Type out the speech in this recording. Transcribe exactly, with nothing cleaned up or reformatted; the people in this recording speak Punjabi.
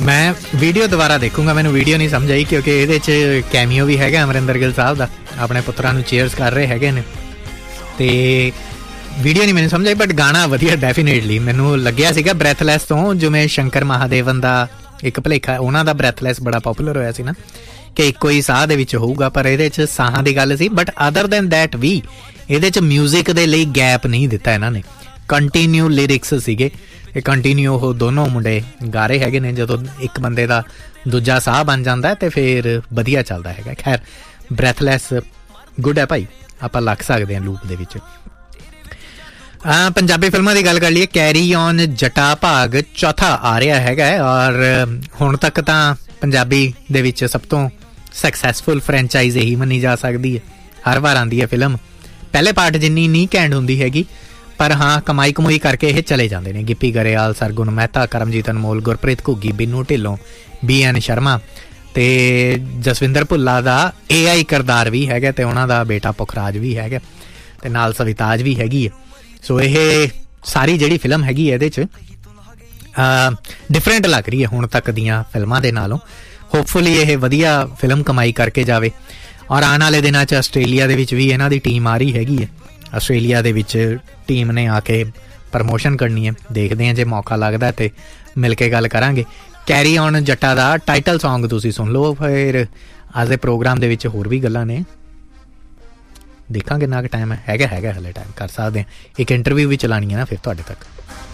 ਮੈਂ ਵੀਡੀਓ ਦੁਬਾਰਾ ਦੇਖੂੰਗਾ, ਮੈਨੂੰ ਵੀਡੀਓ ਨਹੀਂ ਸਮਝ ਆਈ ਕਿਉਂਕਿ ਇਹਦੇ 'ਚ ਕੈਮੀਓ ਵੀ ਹੈਗਾ ਅਮਰਿੰਦਰ ਗਿੱਲ ਸਾਹਿਬ ਦਾ, ਆਪਣੇ ਪੁੱਤਰਾਂ ਨੂੰ ਚੀਅਰਸ ਕਰ ਰਹੇ ਹੈਗੇ ਨੇ, ਅਤੇ ਵੀਡੀਓ ਨਹੀਂ ਮੈਨੂੰ ਸਮਝ ਆਈ, ਬਟ ਗਾਣਾ ਵਧੀਆ ਡੈਫੀਨੇਟਲੀ। ਮੈਨੂੰ ਲੱਗਿਆ ਸੀਗਾ ਬ੍ਰੈਥਲੈਸ ਤੋਂ, ਜਿਵੇਂ ਸ਼ੰਕਰ ਮਹਾਦੇਵਨ ਦਾ ਇੱਕ ਭੁਲੇਖਾ, ਉਹਨਾਂ ਦਾ ਬ੍ਰੈਥਲੈਸ ਬੜਾ ਪੋਪੂਲਰ ਹੋਇਆ ਸੀ ਨਾ, ਕਿ ਇੱਕੋ ਹੀ ਸਾਹ ਦੇ ਵਿੱਚ ਹੋਊਗਾ, ਪਰ ਇਹਦੇ 'ਚ ਸਾਹਾਂ ਦੀ ਗੱਲ ਸੀ। ਬਟ ਅਦਰ ਦੈਨ ਦੈਟ ਵੀ ਇਹਦੇ 'ਚ ਮਿਊਜ਼ਿਕ ਦੇ ਲਈ ਗੈਪ ਨਹੀਂ ਦਿੱਤਾ ਇਹਨਾਂ ਨੇ, ਕੰਟੀਨਿਊ ਲਿਰਿਕਸ ਸੀਗੇ, ਇਹ ਕੰਟੀਨਿਊ ਉਹ ਦੋਨੋਂ ਮੁੰਡੇ ਗਾ ਰਹੇ ਹੈਗੇ ਨੇ। ਜਦੋਂ ਇੱਕ ਬੰਦੇ ਦਾ ਦੂਜਾ ਸਾਹ ਬਣ ਜਾਂਦਾ ਅਤੇ ਫਿਰ ਵਧੀਆ ਚੱਲਦਾ ਹੈਗਾ। ਖੈਰ ਬ੍ਰੈਥਲੈਸ ਗੁੱਡ ਹੈ ਭਾਈ, ਆਪਾਂ ਲੱਗ ਸਕਦੇ ਹਾਂ ਲੂਪ ਦੇ ਵਿੱਚ। ਪੰਜਾਬੀ ਫਿਲਮਾਂ ਦੀ ਗੱਲ ਕਰ ਲਈਏ, ਕੈਰੀ ਔਨ ਜੱਟਾ ਭਾਗ ਚੌਥਾ ਆ ਰਿਹਾ ਹੈਗਾ, ਔਰ ਹੁਣ ਤੱਕ ਤਾਂ ਪੰਜਾਬੀ ਦੇ ਵਿੱਚ ਸਭ ਤੋਂ ਸਕਸੈਸਫੁਲ ਫਰੈਂਚਾਈਜ਼ ਇਹੀ ਮੰਨੀ ਜਾ ਸਕਦੀ ਹੈ। ਹਰ ਵਾਰ ਆਉਂਦੀ ਹੈ ਫਿਲਮ, ਪਹਿਲੇ ਪਾਰਟ ਜਿੰਨੀ ਨਹੀਂ ਘੈਂਟ ਹੁੰਦੀ ਹੈਗੀ, ਪਰ ਹਾਂ ਕਮਾਈ ਕਮੂਈ ਕਰਕੇ ਇਹ ਚਲੇ ਜਾਂਦੇ ਨੇ। ਗਿੱਪੀ ਗਰੇਵਾਲ, ਸਰਗੁਣ ਮਹਿਤਾ, ਕਰਮਜੀਤ ਅਨਮੋਲ, ਗੁਰਪ੍ਰੀਤ ਘੁੱਗੀ, ਬਿੰਨੂ ਢਿੱਲੋਂ, ਬੀ ਐਨ ਸ਼ਰਮਾ ਅਤੇ ਜਸਵਿੰਦਰ ਭੁੱਲਾ ਦਾ ਏ ਆਈ ਕਿਰਦਾਰ ਵੀ ਹੈਗਾ, ਅਤੇ ਉਹਨਾਂ ਦਾ ਬੇਟਾ ਪੁਖਰਾਜ ਵੀ ਹੈਗਾ, ਅਤੇ ਨਾਲ ਸਵਿਤਾਜ ਵੀ ਹੈਗੀ ਹੈ। ਸੋ ਇਹ ਸਾਰੀ ਜਿਹੜੀ ਫਿਲਮ ਹੈਗੀ ਹੈ ਇਹਦੇ 'ਚ ਡਿਫਰੈਂਟ ਲੱਗ ਰਹੀ ਹੈ ਹੁਣ ਤੱਕ ਦੀਆਂ ਫਿਲਮਾਂ ਦੇ ਨਾਲੋਂ। ਹੋਪਫੁਲੀ ਇਹ ਵਧੀਆ ਫਿਲਮ ਕਮਾਈ ਕਰਕੇ ਜਾਵੇ, ਔਰ ਆਉਣ ਵਾਲੇ ਦਿਨਾਂ 'ਚ ਆਸਟ੍ਰੇਲੀਆ ਦੇ ਵਿੱਚ ਵੀ ਇਹਨਾਂ ਦੀ ਟੀਮ ਆ ਰਹੀ ਹੈਗੀ ਹੈ। ਆਸਟ੍ਰੇਲੀਆ ਦੇ ਵਿੱਚ ਟੀਮ ਨੇ ਆ ਕੇ ਪ੍ਰਮੋਸ਼ਨ ਕਰਨੀ ਹੈ, ਦੇਖਦੇ ਹਾਂ ਜੇ ਮੌਕਾ ਲੱਗਦਾ ਅਤੇ ਮਿਲ ਕੇ ਗੱਲ ਕਰਾਂਗੇ। Carry on Jatta the title song ਤੁਸੀਂ ਸੁਣ ਲਓ, ਫਿਰ ਅੱਜ ਦੇ ਪ੍ਰੋਗਰਾਮ ਦੇ ਵਿੱਚ ਹੋਰ ਵੀ ਗੱਲਾਂ ਨੇ, ਦੇਖਾਂਗੇ ਕਿੰਨਾ ਕੁ ਟਾਈਮ ਹੈਗਾ ਹੈਗਾ ਹਲੇ ਟਾਈਮ ਕਰ ਸਕਦੇ ਹਾਂ। ਇੱਕ ਇੰਟਰਵਿਊ ਵੀ ਚਲਾਉਣੀ ਹੈ ਨਾ ਫਿਰ ਤੁਹਾਡੇ ਤੱਕ।